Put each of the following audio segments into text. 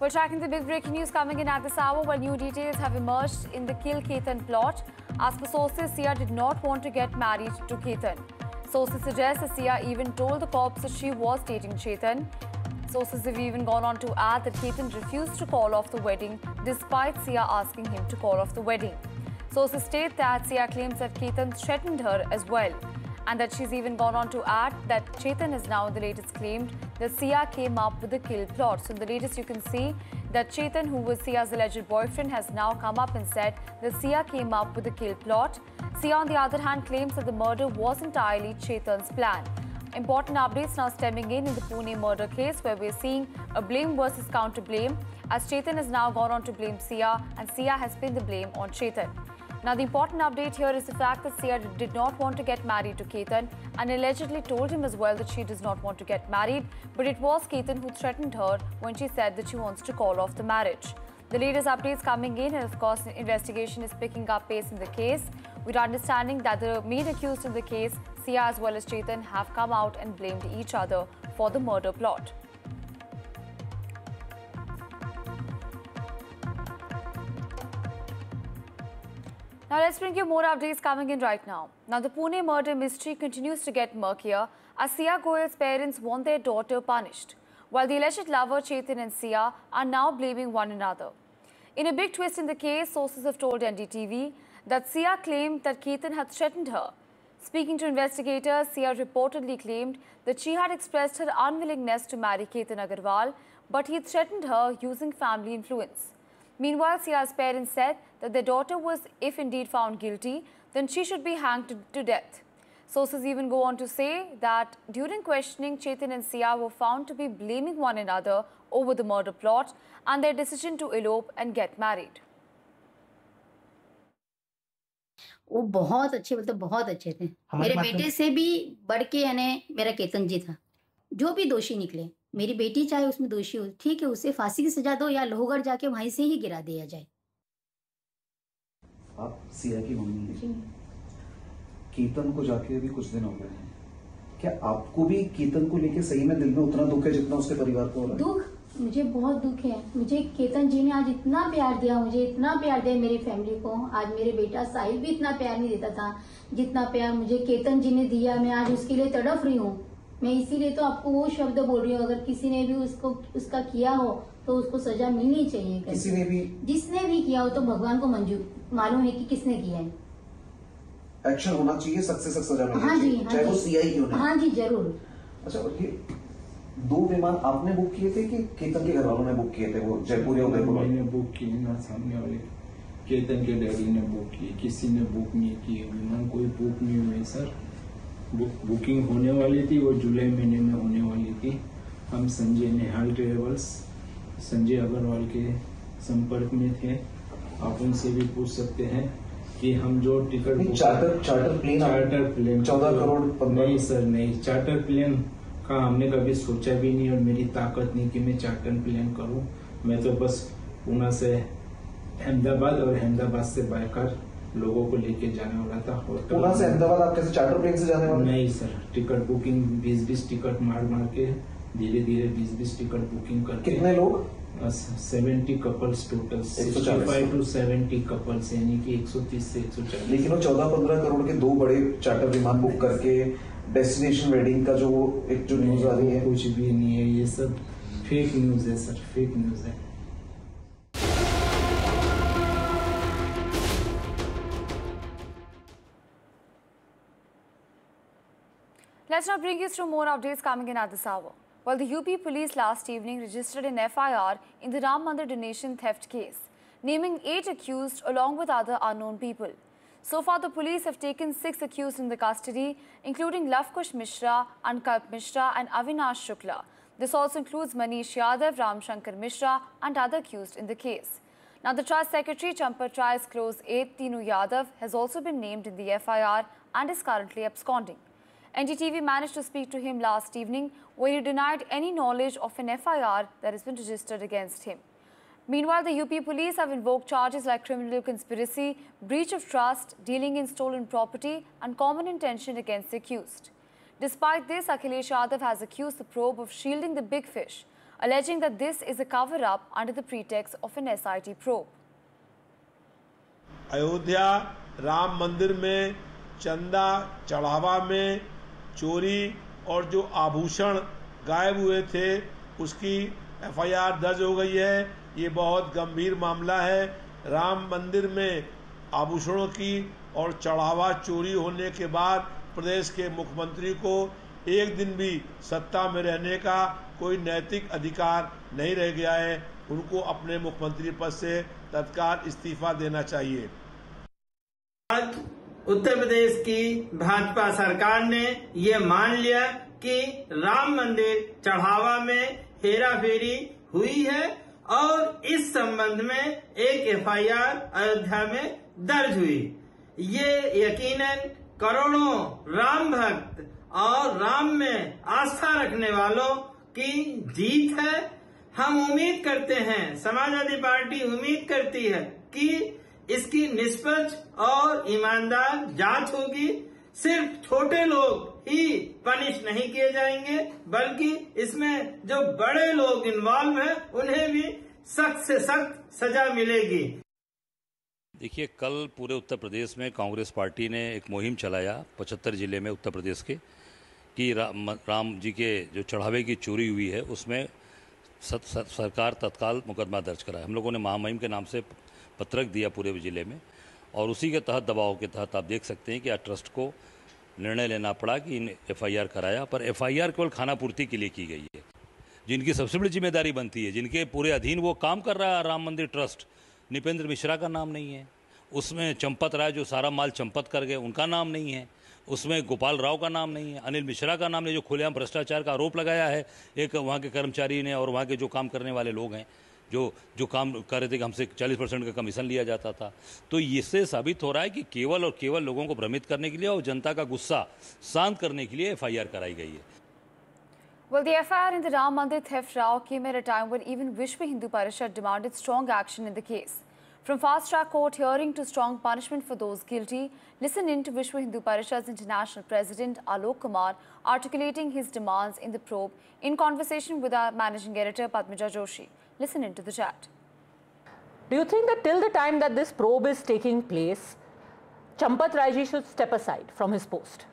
We're tracking the big breaking news coming in at this hour, while new details have emerged in the Kill Ketan plot. As per sources, Sia did not want to get married to Ketan. Sources suggest that Sia even told the cops that she was dating Chetan. Sources have even gone on to add that Ketan refused to call off the wedding despite Sia asking him to call off the wedding. Sources state that Sia claims that Ketan threatened her as well, and that she's even gone on to add that Chetan has now in the latest claimed that Sia came up with the kill plot. So in the latest you can see that Chetan, who was Sia's alleged boyfriend, has now come up and said that Sia came up with the kill plot. Sia on the other hand claims that the murder was entirely Chetan's plan. Important updates now stemming in the Pune murder case, where we're seeing a blame versus counter blame, as Chetan has now gone on to blame Sia and Sia has pinned the blame on Chetan. Now, the important update here is the fact that Sia did not want to get married to Ketan and allegedly told him as well that she does not want to get married, but it was Ketan who threatened her when she said that she wants to call off the marriage. The latest updates coming in, and of course, the investigation is picking up pace in the case, with understanding that the main accused in the case, Sia as well as Chetan, have come out and blamed each other for the murder plot. Now let's bring you more updates coming in right now. Now the Pune murder mystery continues to get murkier as Sia Goyal's parents want their daughter punished, while the alleged lover Chetan and Sia are now blaming one another. In a big twist in the case, sources have told NDTV that Sia claimed that Ketan had threatened her. Speaking to investigators, Sia reportedly claimed that she had expressed her unwillingness to marry Ketan Agarwal, but he threatened her using family influence. Meanwhile, Sia's parents said that their daughter was, if indeed found guilty, then she should be hanged to death. Sources even go on to say that during questioning, Chetan and Sia were found to be blaming one another over the murder plot and their decision to elope and get married. वो बहुत अच्छे, मतलब बहुत अच्छे थे। मेरे बेटे से भी बढ़ के यानी मेरा केतन जी था। जो भी दोषी निकले, मेरी बेटी चाहे उसमें दोषी हो, ठीक है, उसे फांसी की सजा दो या लोहगढ़ जाके वहीं से ही गिरा दिया जाए। आप सिया की मम्मी हैं। केतन को जाके अभी कुछ दिन हो गए हैं। क्या आपको भी केतन को लेके सही में दिल में उतना दुख है जितना उसके परिवार को हो रहा है? दुख, मुझे बहुत दुख है। मुझे केतन जी ने आज इतना प्यार दिया, मुझे इतना प्यार दिया मेरी फैमिली को। आज मेरे बेटा साहिल भी इतना प्यार नहीं देता था जितना प्यार मुझे केतन जी ने दिया। मैं आज उसके लिए तड़प रही हूँ। मैं इसीलिए तो आपको वो शब्द बोल रही हूँ, अगर किसी ने भी उसका किया हो तो उसको सजा मिलनी चाहिए। किसी ने भी, जिसने भी किया हो तो भगवान को मंजूर मालूम है कि किसने किया है। एक्शन होना चाहिए, सख्त से सख्त सजा मिलनी हाँ चाहिए, चाहे वो सीआई क्यों ना। हाँ जी, जरूर। अच्छा, और ये 2 विमान आपने बुक किए थे कि केतन के घर वालों ने बुक किए थे? वो जयपुर या उदयपुर? मैंने बुक किए ना, सामने वाले केतन के डैडी ने बुक किए, किसी ने बुक नहीं किए। विमान कोई बुक नहीं हुए सर। बुकिंग होने वाली थी, वो जुलाई महीने में होने वाली थी। हम संजय नेहाल ट्रेवल्स, संजय अग्रवाल के संपर्क में थे। आप उनसे भी पूछ सकते हैं कि हम जो टिकट चार्टर प्लेन 14 करोड़ नहीं सर, नहीं, चार्टर प्लेन का हमने कभी सोचा भी नहीं और मेरी ताकत नहीं कि मैं चार्टर प्लेन करूं। मैं तो बस पुणे से अहमदाबाद और अहमदाबाद से बाइकर लोगों को लेके जाने वाला था। पुणे से अहमदाबाद आप कैसे चार्टर प्लेन से जाने वाले? नहीं सर, टिकट बुकिंग 20-20 टिकट मार के धीरे धीरे 20-20 टिकट बुकिंग करके। कितने लोग? 70 कपल्स टोटल, 65 to 70 कपल्स, यानी कि 130 से 140। लेकिन वो 14-15 करोड़ के 2 बड़े चार्टर विमान बुक करके डेस्टिनेशन वेडिंग का जो एक जो न्यूज आ रही है, कुछ भी नहीं है, ये सब फेक न्यूज है सर, फेक न्यूज है। Let's now bring you through more updates coming in at this hour. Well, the UP police last evening registered an FIR in the Ram Mandir donation theft case, naming 8 accused along with other unknown people. So far, the police have taken 6 accused in the custody, including Lavkush Mishra, Ankalp Mishra and Avinash Shukla. This also includes Manish Yadav, Ram Shankar Mishra and other accused in the case. Now, the Trust Secretary, Champa Tri's close aide, Tinu Yadav, has also been named in the FIR and is currently absconding. NDTV managed to speak to him last evening, where he denied any knowledge of an FIR that has been registered against him. Meanwhile, the UP police have invoked charges like criminal conspiracy, breach of trust, dealing in stolen property and common intention against the accused. Despite this, Akhilesh Yadav has accused the probe of shielding the big fish. alleging that this is a cover-up under the pretext of an SIT probe. Ayodhya Ram मंदिर में चंदा चढ़ावा में चोरी और जो आभूषण गायब हुए थे उसकी एफआईआर दर्ज हो गई है। ये बहुत गंभीर मामला है। राम मंदिर में आभूषणों की और चढ़ावा चोरी होने के बाद प्रदेश के मुख्यमंत्री को एक दिन भी सत्ता में रहने का कोई नैतिक अधिकार नहीं रह गया है। उनको अपने मुख्यमंत्री पद से तत्काल इस्तीफा देना चाहिए। आज उत्तर प्रदेश की भाजपा सरकार ने ये मान लिया कि राम मंदिर चढ़ावा में हेराफेरी हुई है और इस संबंध में एक एफआईआर अयोध्या में दर्ज हुई। ये यकीनन करोड़ों राम भक्त और राम में आस्था रखने वालों की जीत है। हम उम्मीद करते हैं, समाजवादी पार्टी उम्मीद करती है कि इसकी निष्पक्ष और ईमानदार जांच होगी। सिर्फ छोटे लोग ही पनिश नहीं किए जाएंगे, बल्कि इसमें जो बड़े लोग इन्वॉल्व हैं उन्हें भी सख्त से सख्त सजा मिलेगी। देखिए, कल पूरे उत्तर प्रदेश में कांग्रेस पार्टी ने एक मुहिम चलाया 75 जिले में उत्तर प्रदेश के कि राम जी के जो चढ़ावे की चोरी हुई है उसमें सरकार तत्काल मुकदमा दर्ज कराए। हम लोगों ने महामहिम के नाम से पत्रक दिया पूरे जिले में और उसी के तहत दबाव के तहत आप देख सकते हैं कि आज ट्रस्ट को निर्णय लेना पड़ा कि इन एफआईआर कराया। पर एफआईआर केवल खानापूर्ति के लिए की गई है। जिनकी सबसे बड़ी जिम्मेदारी बनती है, जिनके पूरे अधीन वो काम कर रहा है राम मंदिर ट्रस्ट, निपेंद्र मिश्रा का नाम नहीं है उसमें। चंपत राय जो सारा माल चंपत कर गए उनका नाम नहीं है उसमें। गोपाल राव का नाम नहीं है। अनिल मिश्रा का नाम नहीं, जो खुलेआम भ्रष्टाचार का आरोप लगाया है एक वहाँ के कर्मचारी ने और वहाँ के जो काम करने वाले लोग हैं जो काम कर रहे थे कि हमसे 40% का कमीशन लिया जाता था। तो इससे साबित हो रहा है कि केवल और केवल लोगों को भ्रमित करने के लिए और जनता का गुस्सा शांत करने के लिए एफआईआर कराई गई है। Well, the FIR in the Ram Mandir theft row came at a time when even Vishwa Hindu Parishad demanded strong action in the case. From fast-track court hearing to strong punishment for those guilty, listen in to Vishwa Hindu Parishad's International President Alok Kumar articulating his demands in the probe in conversation with our Managing Editor Padmaja Joshi. Listen in to the chat. Do you think that till the time that this probe is taking place, Champat Rai should step aside from his post?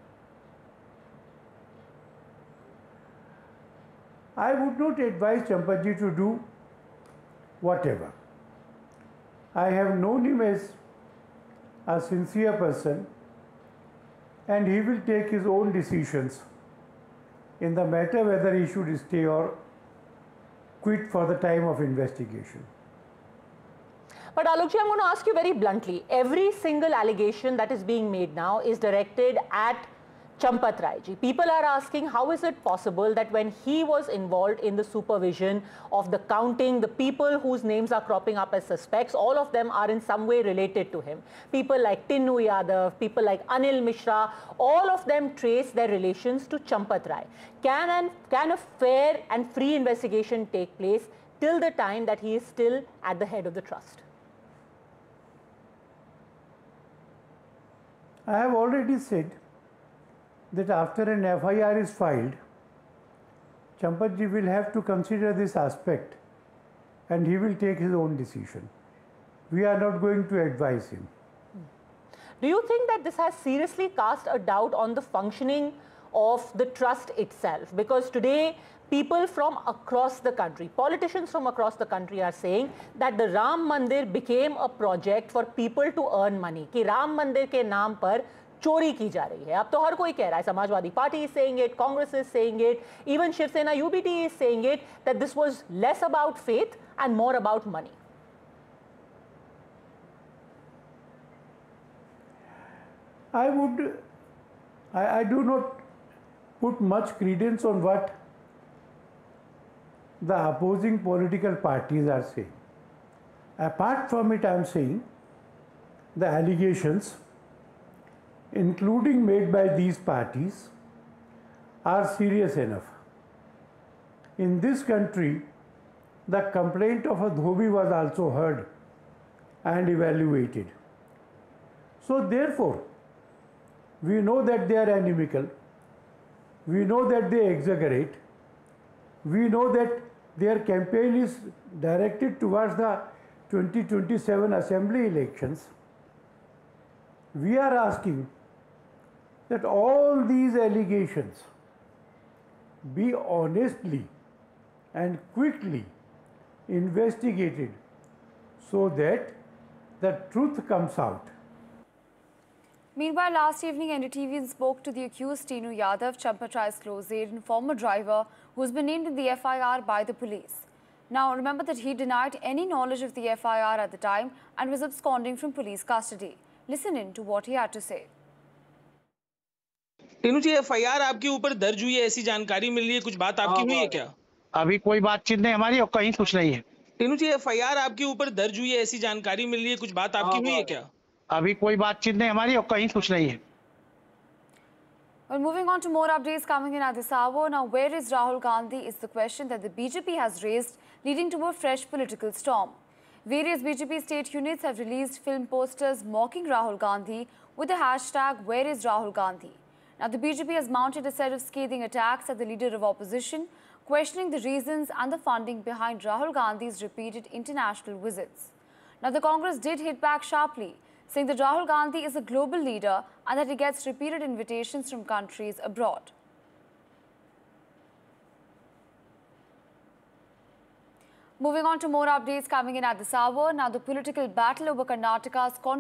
I would not advise Champatji to do whatever. I have known him as a sincere person and he will take his own decisions in the matter whether he should stay or quit for the time of investigation. But Alokji, I'm going to ask you very bluntly. Every single allegation that is being made now is directed at Champat Rai ji. People are asking, how is it possible that when he was involved in the supervision of the counting, the people whose names are cropping up as suspects, all of them are in some way related to him. People like Tinnu Yadav, people like Anil Mishra, all of them trace their relations to Champat Rai. Can a fair and free investigation take place till the time that he is still at the head of the trust? I have already said that after an FIR is filed, Champatji will have to consider this aspect and he will take his own decision. We are not going to advise him. Do you think that this has seriously cast a doubt on the functioning of the trust itself? Because today, people from across the country, politicians from across the country are saying that the Ram Mandir became a project for people to earn money. कि राम मंदिर के नाम पर चोरी की जा रही है। अब तो हर कोई कह रहा है, Samajwadi party is saying it, Congress is saying it, even Shiv Sena UBT is saying it, that this was less about faith and more about money. I do not put much credence on what the opposing political parties are saying. Apart from it, I am saying the allegations, including made by these parties, are serious enough. In this country, the complaint of a dhobi was also heard and evaluated. So therefore, we know that they are inimical, we know that they exaggerate, we know that their campaign is directed towards the 2027 assembly elections. We are asking that all these allegations be honestly and quickly investigated so that the truth comes out. Meanwhile, last evening, NDTV spoke to the accused Tinu Yadav, Champat Rai's close aide and former driver, who has been named in the FIR by the police. Now, remember that he denied any knowledge of the FIR at the time and was absconding from police custody. Listen in to what he had to say. Tinu ji, FIR आपके ऊपर दर्ज हुई है, ऐसी जानकारी मिल रही है, कुछ बात आपकी हुई है क्या? अभी कोई बातचीत नहीं हमारी और कहीं कुछ नहीं है। टीनू जी, FIR आपके ऊपर दर्ज हुई है, ऐसी जानकारी मिल रही है, कुछ बात आपकी हुई है क्या? अभी कोई बातचीत नहीं हमारी और कहीं कुछ नहीं है। Well, moving on to more updates coming in at this hour. Now, where is Rahul Gandhi is the question that the BJP has raised, leading to a fresh political storm. Various BJP state units have released film posters mocking Rahul Gandhi with the hashtag Where is Rahul Gandhi. Now, the BJP has mounted a set of scathing attacks at the leader of opposition, questioning the reasons and the funding behind Rahul Gandhi's repeated international visits. Now, the Congress did hit back sharply, saying that Rahul Gandhi is a global leader and that he gets repeated invitations from countries abroad. Moving on to more updates coming in at this hour. Now, the political battle over Karnataka's